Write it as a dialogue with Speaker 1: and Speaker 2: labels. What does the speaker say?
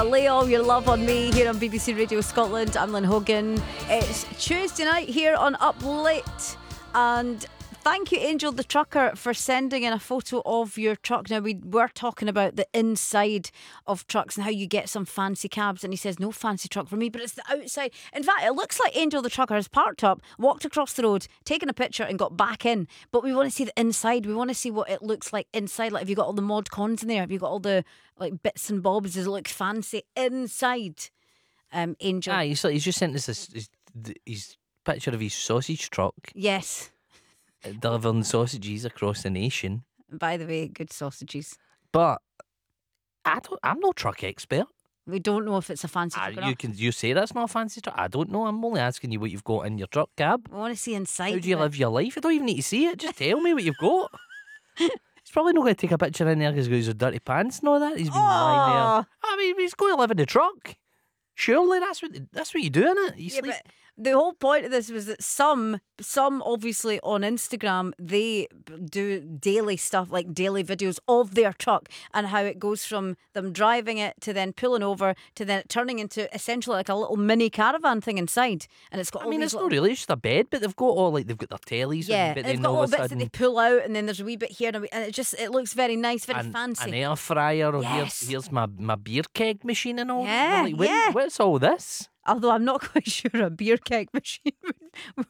Speaker 1: Lay all your love on me here on BBC Radio Scotland. I'm Lynn Hogan. It's Tuesday night here on Up Late, and thank you, Angel the Trucker, for sending in a photo of your truck. Now, we were talking about the inside of trucks and how you get some fancy cabs, and he says no fancy truck for me, but it's the outside. In fact, it looks like Angel the Trucker has parked up, walked across the road, taken a picture and got back in, but we want to see the inside. We want to see what it looks like inside. Like, have you got all the mod cons in there? Have you got all the like bits and bobs? Does it look fancy inside? Angel.
Speaker 2: He's just sent us his picture of his sausage truck
Speaker 1: Yes.
Speaker 2: delivering sausages across the nation.
Speaker 1: By the way, good sausages.
Speaker 2: But I'm no truck expert.
Speaker 1: We don't know if it's a fancy truck or not.
Speaker 2: You say that's not a fancy truck. I don't know. I'm only asking you what you've got in your truck cab.
Speaker 1: We want to see inside.
Speaker 2: How do you
Speaker 1: of it.
Speaker 2: live your life? You don't even need to see it. Just tell me what you've got. He's probably not going to take a picture in there because he's got his dirty pants and all that. He's been lying there. I mean, he's going to live in the truck. Surely that's what you do, innit? You sleep.
Speaker 1: But the whole point of this was that some obviously on Instagram, they do daily stuff, like daily videos of their truck and how it goes from them driving it to then pulling over to then it turning into essentially like a little mini caravan thing inside. And it's got all these
Speaker 2: it's not really just a bed, but they've got they've got their tellies.
Speaker 1: yeah,
Speaker 2: but
Speaker 1: they've
Speaker 2: then
Speaker 1: got
Speaker 2: all
Speaker 1: all
Speaker 2: of a
Speaker 1: bits that they
Speaker 2: sudden
Speaker 1: pull out, and then there's a wee bit here, and it looks very nice, very fancy.
Speaker 2: an air fryer. Or
Speaker 1: Yes.
Speaker 2: here's my beer keg machine and all.
Speaker 1: Yeah,
Speaker 2: Like, what's all this?
Speaker 1: Although I'm not quite sure a beer keg machine